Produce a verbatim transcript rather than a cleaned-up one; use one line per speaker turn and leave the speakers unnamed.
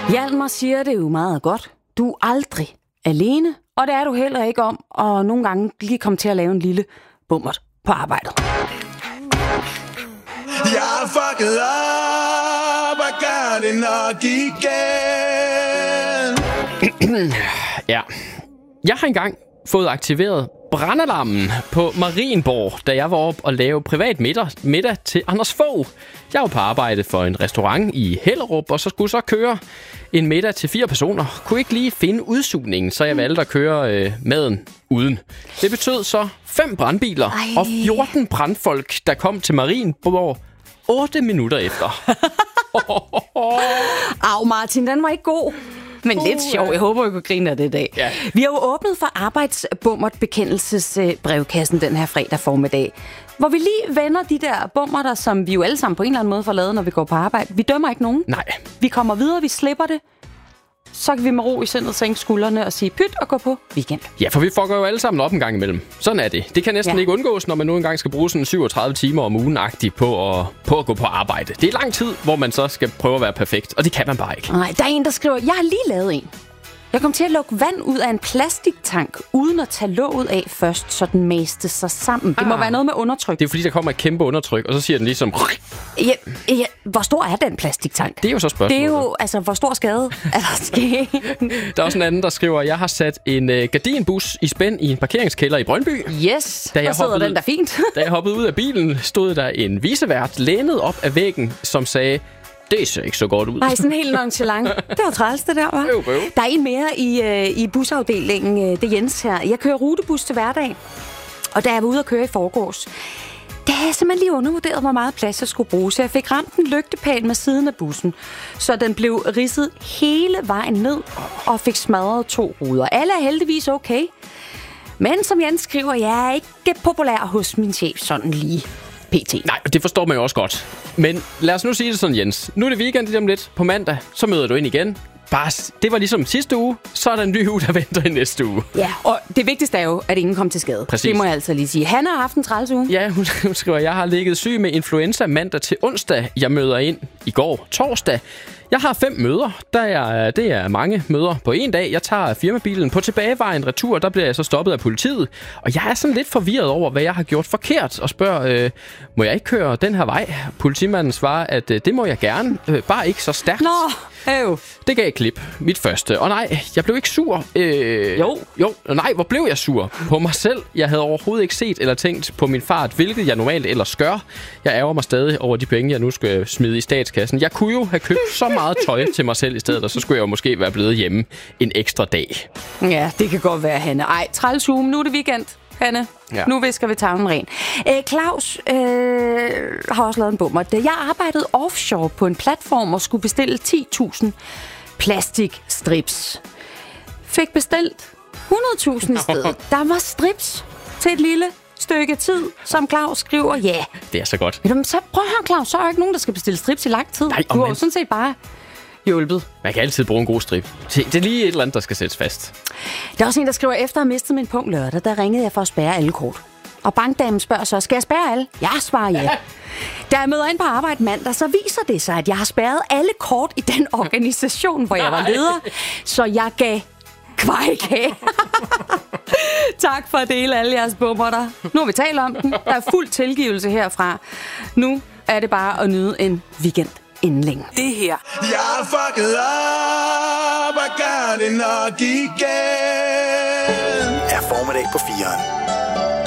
Hjalmar siger det jo meget godt. Du er aldrig alene, og det er du heller ikke om, og nogle gange lige komme til at lave en lille bummert på arbejdet.
Jeg er fucket op og gør det nok igen.
Ja, jeg har engang fået aktiveret brandalarmen på Marienborg, da jeg var oppe og lave privat middag, middag til Anders Fogh. Jeg var på arbejde for en restaurant i Hellerup, og så skulle så køre en middag til fire personer. Kunne ikke lige finde udsugningen, så jeg valgte at køre øh, maden uden. Det betød så fem brandbiler Ej. og fjorten brandfolk, der kom til Marienborg otte minutter efter.
Au, Martin, den var ikke god. Men lidt sjov. Jeg håber, I kunne grine af det i dag. Ja. Vi har jo åbnet for arbejdsbummertbekendelsesbrevkassen den her fredag formiddag, hvor vi lige vender de der bummerter, som vi jo alle sammen på en eller anden måde får lavet, når vi går på arbejde. Vi dømmer ikke nogen.
Nej.
Vi kommer videre, vi slipper det. Så kan vi med ro i sindet sænke skuldrene og sige pyt og gå på weekend.
Ja, for vi fucker jo alle sammen op en gang imellem. Sådan er det. Det kan næsten ja. ikke undgås, når man nu engang skal bruge sådan syvogtredive timer om ugen-agtigt på at, på at gå på arbejde. Det er lang tid, hvor man så skal prøve at være perfekt, og det kan man bare ikke.
Nej, der er en, der skriver, jeg har lige lavet en. Jeg kom til at lukke vand ud af en plastiktank, uden at tage låget af først, så den mæste sig sammen. Det ah. må være noget med undertryk.
Det er fordi, der kommer et kæmpe undertryk, og så siger den ligesom...
Ja, ja, hvor stor er den plastiktank?
Det er jo så spørgsmålet.
Det er jo, altså, hvor stor skade er der sket?
Der er også en anden, der skriver, jeg har sat en uh, gardinbus i spænd i en parkeringskælder i Brøndby.
Yes, der sidder hoppede, den der fint.
Da jeg hoppede ud af bilen, stod der en vicevært lænet op af væggen, som sagde... Det ser ikke så godt ud.
Nej, sådan helt nonchalant. Det var træls, det der, hva'?
Øv, øv.
Der er en mere i, øh, i busafdelingen. Det er Jens her. Jeg kører rutebus til hverdag, og da jeg var ude at køre i forgårs, der har jeg simpelthen lige undervurderet, hvor meget plads jeg skulle bruge. Så jeg fik ramt en lygtepæl med siden af bussen, så den blev ridset hele vejen ned og fik smadret to ruder. Alle er heldigvis okay. Men som Jens skriver, jeg er ikke populær hos min chef sådan lige. P T.
Nej, det forstår man jo også godt. Men lad os nu sige det sådan, Jens. Nu er det weekend lige om lidt. På mandag, så møder du ind igen. Bare, det var ligesom sidste uge, så er der en ny uge, der venter i næste uge.
Ja, og det vigtigste er jo, at ingen kom til skade.
Præcis.
Det må jeg altså lige sige. Han har haft en træls uge.
Ja, hun, hun skriver, jeg har ligget syg med influenza mandag til onsdag. Jeg møder ind i går torsdag. Jeg har fem møder. Der er, det er mange møder på en dag. Jeg tager firmabilen på tilbagevejen retur. Der bliver jeg så stoppet af politiet. Og jeg er sådan lidt forvirret over, hvad jeg har gjort forkert. Og spørger, øh, må jeg ikke køre den her vej? Politimanden svarer, at øh, det må jeg gerne. Øh, bare ikke så stærkt.
Nå, øv.
Det gav et klip. Mit første. Og nej, jeg blev ikke sur. Øh,
jo.
Jo, nej, hvor blev jeg sur? På mig selv. Jeg havde overhovedet ikke set eller tænkt på min fart, hvilket jeg normalt ellers gør. Jeg ærger mig stadig over de penge, jeg nu skal smide i statskassen. Jeg kunne jo have købt så meget tøj til mig selv i stedet, og så skulle jeg jo måske være blevet hjemme en ekstra dag.
Ja, det kan godt være, Hanne. Ej, træls uge. Nu er det weekend, Hanne. Ja. Nu visker vi tavlen ren. Æ, Claus øh, har også lavet en bummer. Da jeg arbejdede offshore på en platform og skulle bestille ti tusind plastikstrips, fik bestilt hundrede tusind i stedet. Der var strips til et lille stykke tid, som Claus skriver, ja. Yeah.
Det er så godt.
Men så prøv at høre, Claus, så er jo ikke nogen, der skal bestille strips i lang tid.
Nej,
du har jo sådan set bare hjulpet.
Man kan altid bruge en god strip. Det er lige et eller andet, der skal sættes fast.
Der er også en, der skriver, efter at have mistet min punkt lørdag, der ringede jeg for at spærre alle kort. Og bankdamen spørger så, skal jeg spærre alle? Jeg svarer ja. Da jeg møder ind på arbejde mandag, så viser det sig, at jeg har spærret alle kort i den organisation, hvor jeg var leder. Så jeg gav kvæg af. Tak for at dele alle jeres bummerter. Nu har vi talt om den. Der er fuld tilgivelse herfra. Nu er det bare at nyde en weekend inden længe.
Det her. Jeg er fucket op og gør det nok igen.
Er formiddag på fireren.